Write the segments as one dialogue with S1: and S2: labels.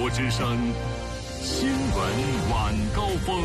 S1: 国之声新闻晚高峰。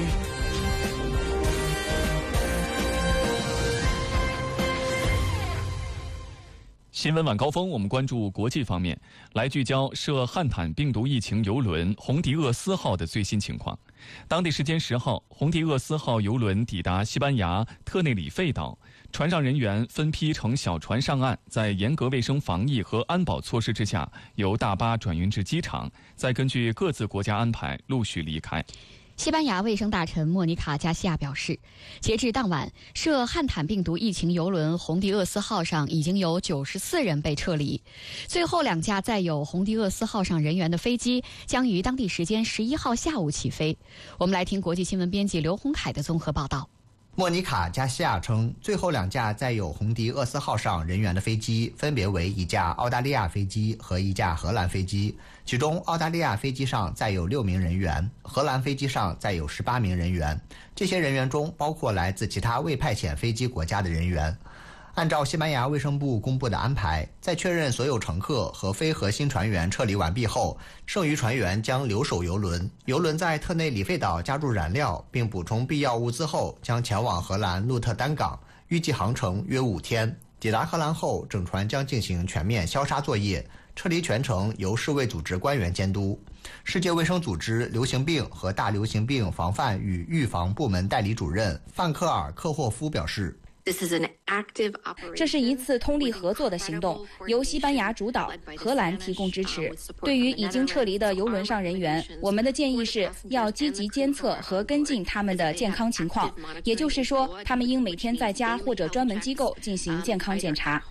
S2: 新闻晚高峰，我们关注国际方面，来聚焦涉汉坦病毒疫情邮轮红迪厄斯号的最新情况。当地时间10号，红迪厄斯号邮轮抵达西班牙特内里费岛，船上人员分批乘小船上岸，在严格卫生防疫和安保措施之下，由大巴转运至机场，再根据各自国家安排陆续离开。
S3: 西班牙卫生大臣莫妮卡·加西亚表示，截至当晚，涉汉坦病毒疫情邮轮红迪厄斯号上已经有94人被撤离。最后2架载有红迪厄斯号上人员的飞机将于当地时间11号下午起飞。我们来听国际新闻编辑刘洪凯的综合报道。
S4: 莫妮卡·加西亚称，最后2架载有红迪厄斯号上人员的飞机分别为1架澳大利亚飞机和1架荷兰飞机，其中澳大利亚飞机上载有6名人员，荷兰飞机上载有18名人员。这些人员中包括来自其他未派遣飞机国家的人员。按照西班牙卫生部公布的安排，在确认所有乘客和非核心船员撤离完毕后，剩余船员将留守邮轮。邮轮在特内里费岛加入燃料并补充必要物资后，将前往荷兰鹿特丹港，预计航程约5天。抵达荷兰后，整船将进行全面消杀作业，撤离全程由世卫组织官员监督。世界卫生组织流行病和大流行病防范与预防部门代理主任范克尔克霍夫表示，
S5: 这是一次通力合作的行动，由西班牙主导，荷兰提供支持。对于已经撤离的邮轮上人员，我们的建议是要积极监测和跟进他们的健康情况，也就是说，他们应每天在家或者专门机构进行健康检查。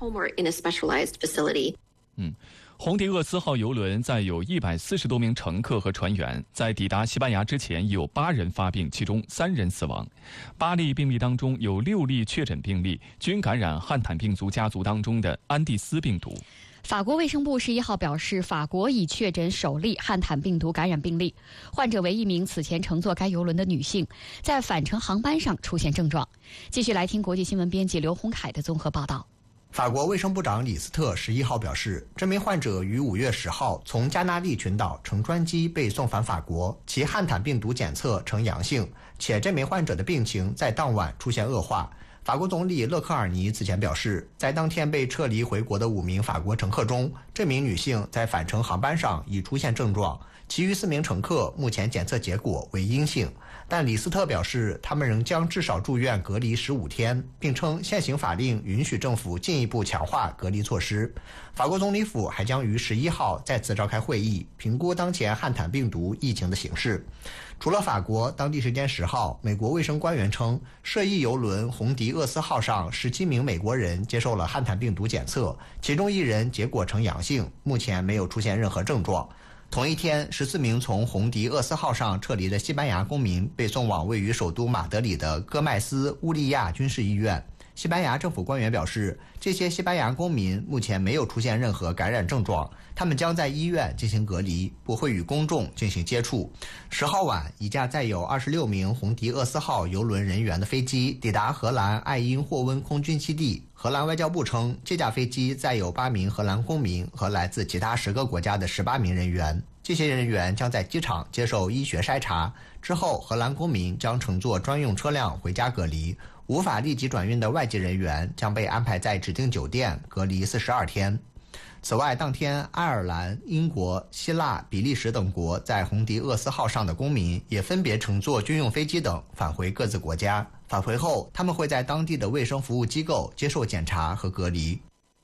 S2: 红迪厄斯号邮轮载有140多名乘客和船员，在抵达西班牙之前已有8人发病，其中3人死亡。8例病例当中有6例确诊病例均感染汉坦病毒家族当中的安第斯病毒。
S3: 法国卫生部11号表示，法国已确诊首例汉坦病毒感染病例，患者为一名此前乘坐该邮轮的女性，在返程航班上出现症状。继续来听国际新闻编辑刘洪凯的综合报道。
S4: 法国卫生部长李斯特11号表示，这名患者于5月10号从加那利群岛乘专机被送返法国，其汉坦病毒检测呈阳性，且这名患者的病情在当晚出现恶化。法国总理勒克尔尼此前表示，在当天被撤离回国的5名法国乘客中，这名女性在返程航班上已出现症状，其余4名乘客目前检测结果为阴性。但李斯特表示，他们仍将至少住院隔离15天，并称现行法令允许政府进一步强化隔离措施。法国总理府还将于11号再次召开会议，评估当前汉坦病毒疫情的形势。除了法国，当地时间10号，美国卫生官员称，涉疫邮轮红迪厄斯号上17名美国人接受了汉坦病毒检测，其中1人结果呈阳性，目前没有出现任何症状。同一天，14名从红迪厄斯号上撤离的西班牙公民被送往位于首都马德里的戈麦斯乌利亚军事医院。西班牙政府官员表示，这些西班牙公民目前没有出现任何感染症状，他们将在医院进行隔离，不会与公众进行接触。10号晚，一架载有26名红迪厄斯号邮轮人员的飞机抵达荷兰艾因霍温空军基地。荷兰外交部称，这架飞机载有8名荷兰公民和来自其他10个国家的18名人员。这些人员将在机场接受医学筛查，之后荷兰公民将乘坐专用车辆回家隔离，无法立即转运的外籍人员将被安排在指定酒店隔离42天。此外，当天爱尔兰、英国、希腊、比利时等国在红迪厄斯号上的公民也分别乘坐军用飞机等返回各自国家。返回后，他们会在当地的卫生服务机构接受检查和隔离。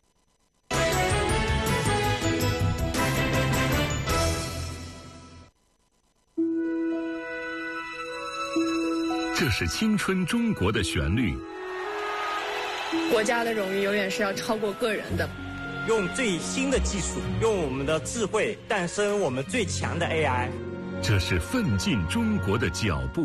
S1: 这是青春中国的旋律。
S6: 国家的荣誉永远是要超过个人的。
S7: 用最新的技术，用我们的智慧诞生我们最强的 AI。
S1: 这是奋进中国的脚步。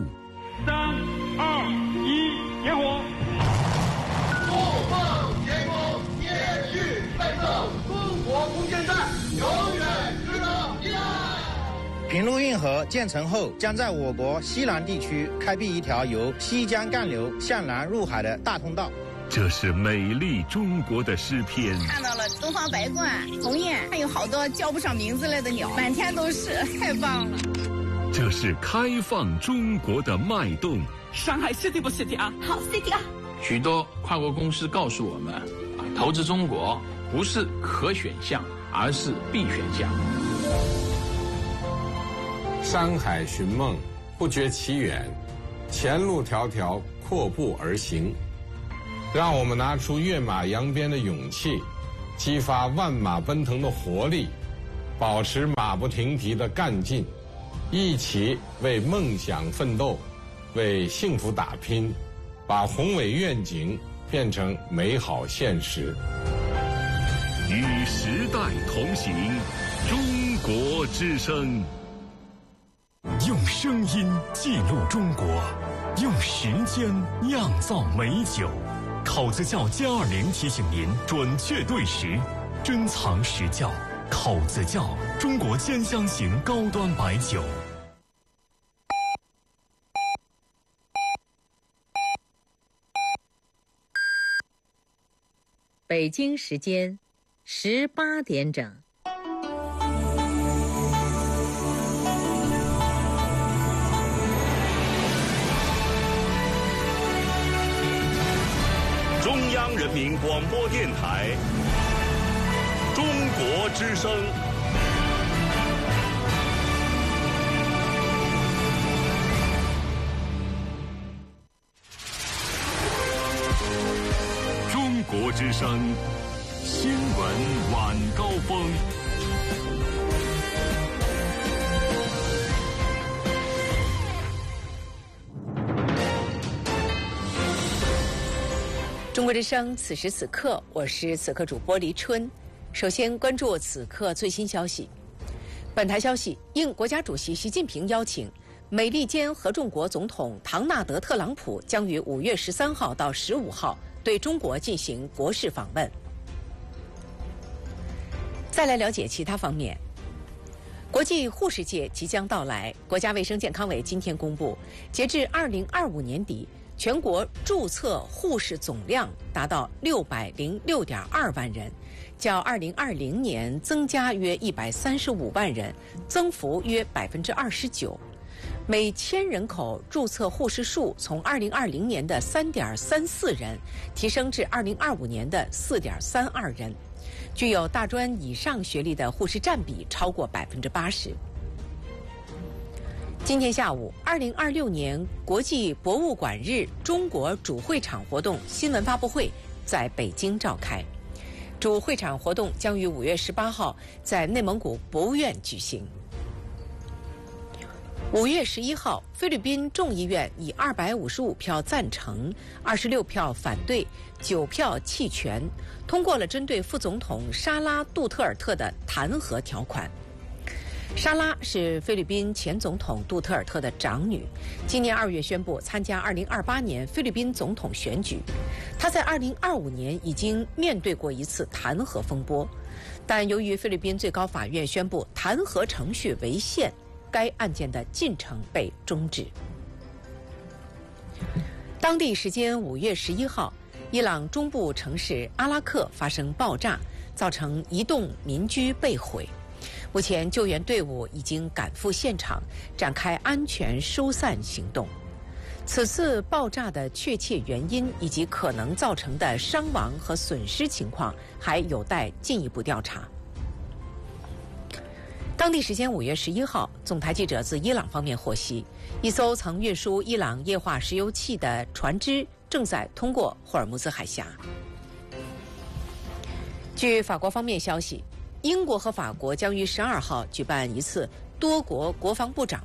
S8: 3、2、1，点火！
S9: 不放前锋，坚决奋斗，中国空间站永远值得依赖。
S10: 平陆运河建成后，将在我国西南地区开辟一条由西江干流向南入海的大通道。
S1: 这是美丽中国的诗篇。
S11: 看到了东方白鹳、鸿雁，还有好多叫不上名字来的鸟，满天都是，太棒了。
S1: 这是开放中国的脉动。
S12: 上海 City 不 City 啊？
S11: 好 City 啊！
S13: 许多跨国公司告诉我们，投资中国不是可选项，而是必选项。
S14: 山海寻梦，不觉其远，前路迢迢，阔步而行。让我们拿出跃马扬鞭的勇气，激发万马奔腾的活力，保持马不停蹄的干劲，一起为梦想奋斗，为幸福打拼，把宏伟愿景变成美好现实。
S1: 与时代同行，中国之声。
S15: 用声音记录中国，用时间酿造美酒。考子窖+20提醒您准确对时，珍藏实窖。考子窖，中国兼香型高端白酒。
S16: 北京时间18点整。
S1: 中央人民广播电台，中国之声。中国之声新闻晚高峰。
S17: 中国之声，此时此刻，我是此刻主播黎春。首先关注此刻最新消息。本台消息，应国家主席习近平邀请，美利坚合众国总统唐纳德·特朗普将于5月13号到15号对中国进行国事访问。再来了解其他方面。国际护士节即将到来，国家卫生健康委今天公布，截至2025年底，全国注册护士总量达到606.2万人，较2020年增加约135万人，增幅约29%。每1000人口注册护士数从2020年的3.34人提升至2025年的4.32人，具有大专以上学历的护士占比超过80%。今天下午，2026年国际博物馆日中国主会场活动新闻发布会在北京召开。主会场活动将于5月18号在内蒙古博物院举行。5月11号，菲律宾众议院以255票赞成、26票反对、9票弃权，通过了针对副总统沙拉·杜特尔特的弹劾条款。沙拉是菲律宾前总统杜特尔特的长女，今年2月宣布参加2028年菲律宾总统选举。她在2025年已经面对过一次弹劾风波，但由于菲律宾最高法院宣布弹劾程序违宪，该案件的进程被终止。当地时间5月11号，伊朗中部城市阿拉克发生爆炸，造成一栋民居被毁。目前救援队伍已经赶赴现场，展开安全疏散行动。此次爆炸的确切原因以及可能造成的伤亡和损失情况还有待进一步调查。当地时间5月11号，总台记者自伊朗方面获悉，一艘曾运输伊朗液化石油气的船只正在通过霍尔木兹海峡。据法国方面消息，英国和法国将于12号举办一次多国国防部长